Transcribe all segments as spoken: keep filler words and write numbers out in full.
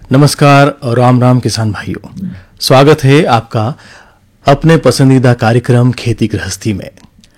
नमस्कार और राम राम किसान भाइयों, स्वागत है आपका अपने पसंदीदा कार्यक्रम खेती गृहस्थी में।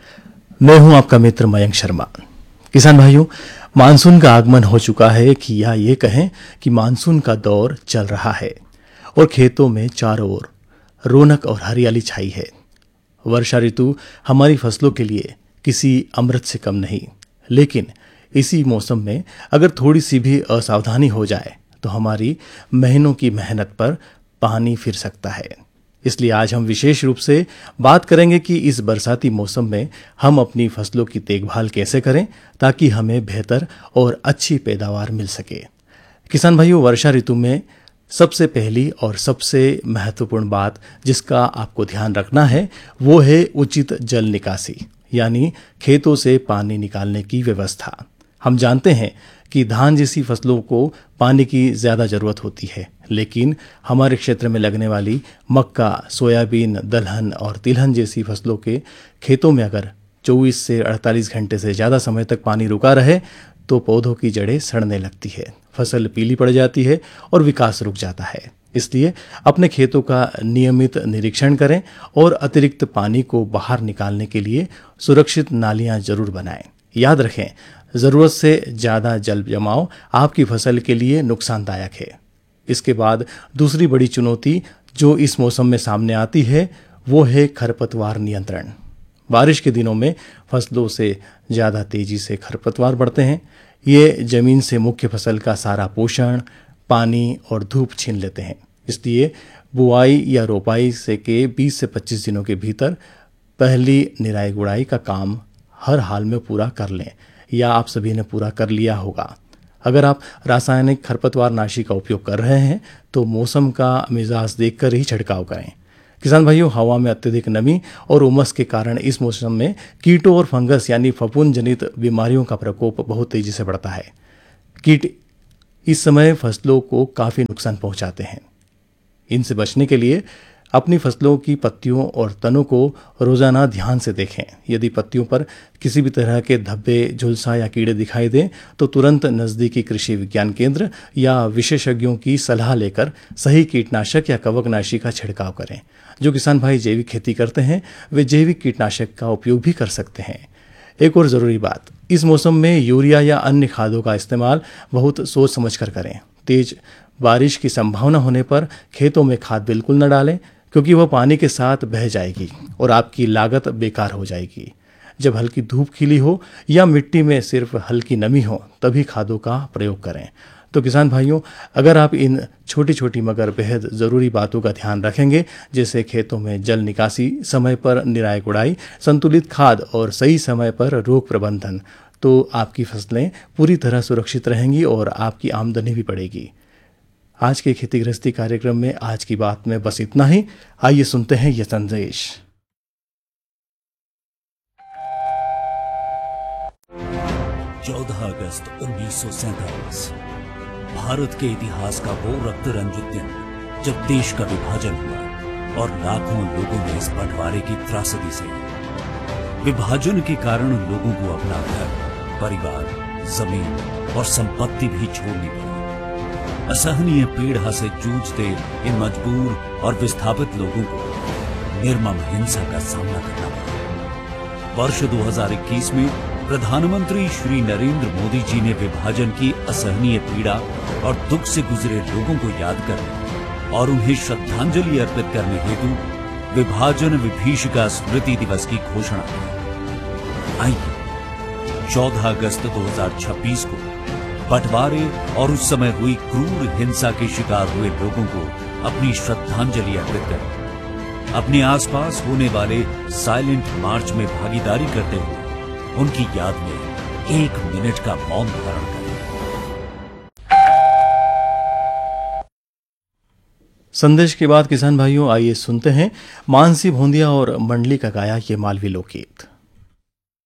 मैं हूं आपका मित्र मयंक शर्मा। किसान भाइयों, मानसून का आगमन हो चुका है कि या ये कहें कि मानसून का दौर चल रहा है और खेतों में चारों ओर रौनक और हरियाली छाई है। वर्षा ऋतु हमारी फसलों के लिए किसी अमृत से कम नहीं, लेकिन इसी मौसम में अगर थोड़ी सी भी असावधानी हो जाए तो हमारी महीनों की मेहनत पर पानी फिर सकता है। इसलिए आज हम विशेष रूप से बात करेंगे कि इस बरसाती मौसम में हम अपनी फसलों की देखभाल कैसे करें ताकि हमें बेहतर और अच्छी पैदावार मिल सके। किसान भाइयों, वर्षा ऋतु में सबसे पहली और सबसे महत्वपूर्ण बात जिसका आपको ध्यान रखना है वो है उचित जल निकासी, यानी खेतों से पानी निकालने की व्यवस्था। हम जानते हैं कि धान जैसी फसलों को पानी की ज़्यादा ज़रूरत होती है, लेकिन हमारे क्षेत्र में लगने वाली मक्का, सोयाबीन, दलहन और तिलहन जैसी फसलों के खेतों में अगर चौबीस से अड़तालीस घंटे से ज़्यादा समय तक पानी रुका रहे तो पौधों की जड़ें सड़ने लगती है, फसल पीली पड़ जाती है और विकास रुक जाता है। इसलिए अपने खेतों का नियमित निरीक्षण करें और अतिरिक्त पानी को बाहर निकालने के लिए सुरक्षित नालियां जरूर बनाएं। याद रखें, ज़रूरत से ज़्यादा जल जमाव आपकी फसल के लिए नुकसानदायक है। इसके बाद दूसरी बड़ी चुनौती जो इस मौसम में सामने आती है वो है खरपतवार नियंत्रण। बारिश के दिनों में फसलों से ज़्यादा तेज़ी से खरपतवार बढ़ते हैं। ये ज़मीन से मुख्य फसल का सारा पोषण, पानी और धूप छीन लेते हैं। इसलिए बुआई या रोपाई से के बीस से पच्चीस दिनों के भीतर पहली निराई गुड़ाई का काम हर हाल में पूरा कर लें, या आप सभी ने पूरा कर लिया होगा। अगर आप रासायनिक खरपतवार नाशी का उपयोग कर रहे हैं तो मौसम का मिजाज देखकर ही छिड़काव करें। किसान भाइयों, हवा में अत्यधिक नमी और उमस के कारण इस मौसम में कीटों और फंगस यानी फफूंद जनित बीमारियों का प्रकोप बहुत तेजी से बढ़ता है। कीट इस समय फसलों को काफ़ी नुकसान पहुंचाते हैं। इनसे बचने के लिए अपनी फसलों की पत्तियों और तनों को रोजाना ध्यान से देखें। यदि पत्तियों पर किसी भी तरह के धब्बे, झुलसा या कीड़े दिखाई दें तो तुरंत नज़दीकी कृषि विज्ञान केंद्र या विशेषज्ञों की सलाह लेकर सही कीटनाशक या कवकनाशी का छिड़काव करें। जो किसान भाई जैविक खेती करते हैं वे जैविक कीटनाशक का उपयोग भी कर सकते हैं। एक और ज़रूरी बात, इस मौसम में यूरिया या अन्य खादों का इस्तेमाल बहुत सोच समझ कर करें। तेज बारिश की संभावना होने पर खेतों में खाद बिल्कुल न डालें, क्योंकि वह पानी के साथ बह जाएगी और आपकी लागत बेकार हो जाएगी। जब हल्की धूप खिली हो या मिट्टी में सिर्फ हल्की नमी हो तभी खादों का प्रयोग करें। तो किसान भाइयों, अगर आप इन छोटी छोटी मगर बेहद ज़रूरी बातों का ध्यान रखेंगे, जैसे खेतों में जल निकासी, समय पर निराई गुड़ाई, संतुलित खाद और सही समय पर रोग प्रबंधन, तो आपकी फसलें पूरी तरह सुरक्षित रहेंगी और आपकी आमदनी भी बढ़ेगी। आज के खेती गृहस्थी कार्यक्रम में आज की बात में बस इतना ही। आइए सुनते हैं यह संदेश। चौदह अगस्त उन्नीस सौ सैंतालीस भारत के इतिहास का वो रक्त रंजित दिन जब देश का विभाजन हुआ और लाखों लोगों ने इस बंटवारे की त्रासदी से विभाजन के कारण लोगों को अपना घर, परिवार, जमीन और संपत्ति भी छोड़नी पड़ी। असहनीय पीड़ा से जूझते इन मजबूर और विस्थापित लोगों को निर्मम हिंसा का सामना करना पड़ा। वर्ष दो हज़ार इक्कीस में प्रधानमंत्री श्री नरेंद्र मोदी जी ने विभाजन की असहनीय पीड़ा और दुख से गुजरे लोगों को याद करने और उन्हें श्रद्धांजलि अर्पित करने हेतु विभाजन विभीषिका स्मृति दिवस की घोषणा की। आइए चौदह अगस्त दो हज़ार छब्बीस को बंटवारे और उस समय हुई क्रूर हिंसा के शिकार हुए लोगों को अपनी श्रद्धांजलि अर्पित करें। अपने आसपास होने वाले साइलेंट मार्च में भागीदारी करते हुए उनकी याद में एक मिनट का मौन धारण करें। संदेश के बाद किसान भाइयों, आइए सुनते हैं मानसी भोंदिया और मंडली का गाया ये मालवी लोकगीत।